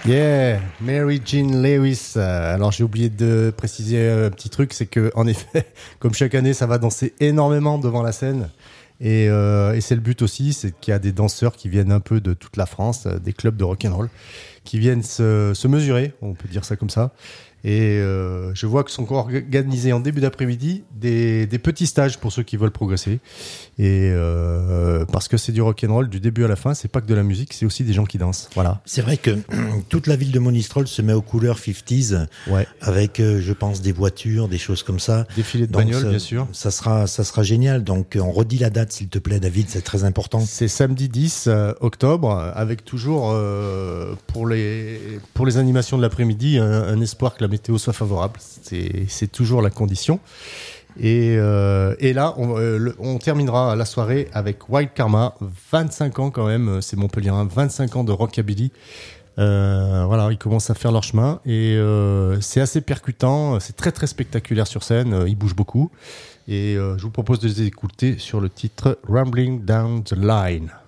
Yeah, Mary Jean Lewis. Alors j'ai oublié de préciser un petit truc, c'est que en effet, comme chaque année, ça va danser énormément devant la scène. Et c'est le but aussi, c'est qu'il y a des danseurs qui viennent un peu de toute la France, des clubs de rock'n'roll, qui viennent se mesurer, on peut dire ça comme ça. Et je vois que sont organisés en début d'après-midi des petits stages pour ceux qui veulent progresser. Et parce que c'est du rock'n'roll du début à la fin, c'est pas que de la musique, c'est aussi des gens qui dansent. Voilà. C'est vrai que toute la ville de Monistrol se met aux couleurs 50s, Ouais. avec, je pense, des voitures, des choses comme ça. Défilé de Donc, bagnole, bien sûr. Ça sera génial. Donc, on redit la date, s'il te plaît, David, c'est très important. C'est samedi 10 octobre, avec toujours pour les animations de l'après-midi un espoir que la météo soit favorable. C'est toujours la condition. Et là, on terminera la soirée avec Wild Karma, 25 ans quand même, c'est Montpellier, 25 ans de rockabilly. Voilà, ils commencent à faire leur chemin et c'est assez percutant, c'est très très spectaculaire sur scène, ils bougent beaucoup. Et je vous propose de les écouter sur le titre Rambling Down the Line.